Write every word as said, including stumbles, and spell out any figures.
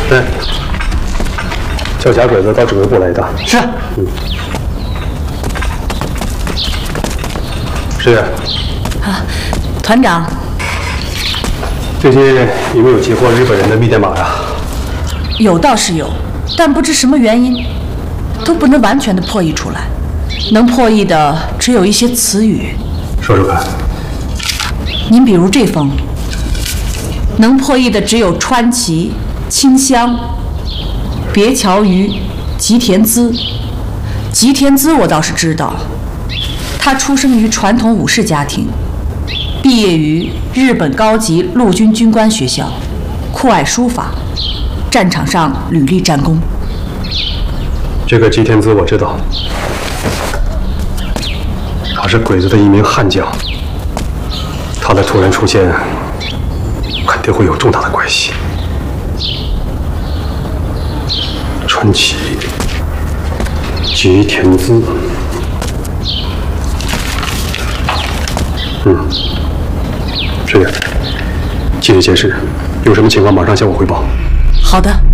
对，叫假鬼子到指挥部来一趟。 是。 嗯。师爷。 啊，团长。 最近有没有截获日本人的密电码呀？ 有倒是有，但不知什么原因，都不能完全的破译出来。能破译的只有一些词语。 说说看。 您比如这封，能破译的只有川崎、清香、别桥鱼、吉田滋。吉田滋我倒是知道，他出生于传统武士家庭，毕业于日本高级陆军军官学校，酷爱书法，战场上屡立战功。 这个吉田滋我知道，他是鬼子的一名悍将，他的突然出现肯定会有重大的关系。川崎、吉田滋，嗯，师爷，继续监视，有什么情况马上向我汇报。 好的。